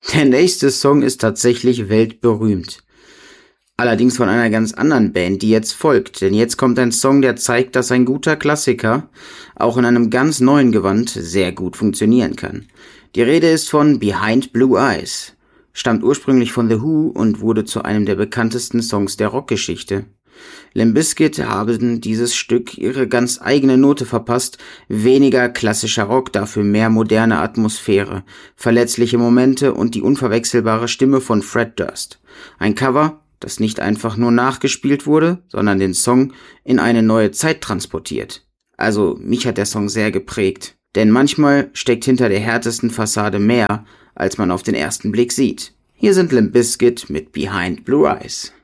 Der nächste Song ist tatsächlich weltberühmt. Allerdings von einer ganz anderen Band, die jetzt folgt. Denn jetzt kommt ein Song, der zeigt, dass ein guter Klassiker auch in einem ganz neuen Gewand sehr gut funktionieren kann. Die Rede ist von Behind Blue Eyes. Stammt ursprünglich von The Who und wurde zu einem der bekanntesten Songs der Rockgeschichte. Limp Bizkit haben dieses Stück ihre ganz eigene Note verpasst, weniger klassischer Rock, dafür mehr moderne Atmosphäre, verletzliche Momente und die unverwechselbare Stimme von Fred Durst. Ein Cover, das nicht einfach nur nachgespielt wurde, sondern den Song in eine neue Zeit transportiert. Also mich hat der Song sehr geprägt, denn manchmal steckt hinter der härtesten Fassade mehr, als man auf den ersten Blick sieht. Hier sind Limp Bizkit mit Behind Blue Eyes.